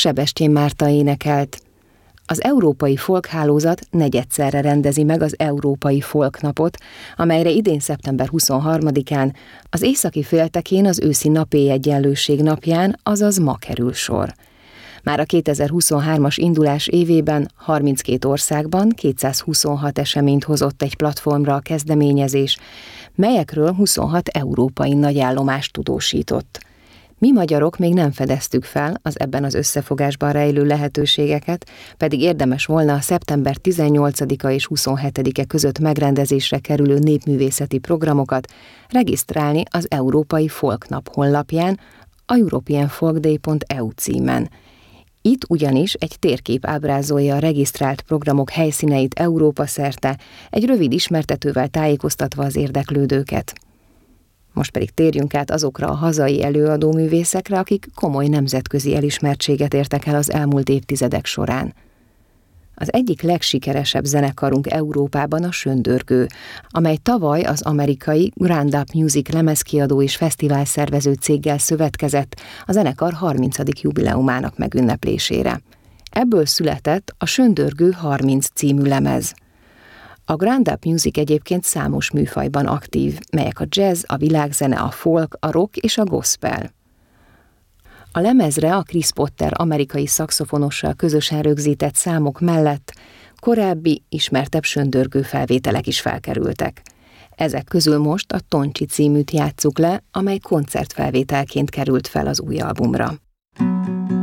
Sebestyén Márta énekelt. Az Európai Folk Hálózat negyedszerre rendezi meg az Európai Folk Napot, amelyre idén szeptember 23-án, az északi féltekén az őszi napéjegyenlőség napján, azaz ma kerül sor. Már a 2023-as indulás évében 32 országban 226 eseményt hozott egy platformra a kezdeményezés, melyekről 26 európai nagyállomást tudósított. Mi magyarok még nem fedeztük fel az ebben az összefogásban rejlő lehetőségeket, pedig érdemes volna a szeptember 18-a és 27-e között megrendezésre kerülő népművészeti programokat regisztrálni az Európai Folk Nap honlapján, a europeanfolkday.eu címen. Itt ugyanis egy térkép ábrázolja a regisztrált programok helyszíneit Európa szerte, egy rövid ismertetővel tájékoztatva az érdeklődőket. Most pedig térjünk át azokra a hazai előadóművészekre, akik komoly nemzetközi elismertséget értek el az elmúlt évtizedek során. Az egyik legsikeresebb zenekarunk Európában a Söndörgő, amely tavaly az amerikai Grand Up Music lemezkiadó és fesztivál szervező céggel szövetkezett a zenekar 30. jubileumának megünneplésére. Ebből született a Söndörgő 30 című lemez. A Grand Up Music egyébként számos műfajban aktív, melyek a jazz, a világzene, a folk, a rock és a gospel. A lemezre a Chris Potter amerikai szaxofonossal közösen rögzített számok mellett korábbi, ismertebb Söndörgő felvételek is felkerültek. Ezek közül most a Toncsi címűt játsszuk le, amely koncertfelvételként került fel az új albumra.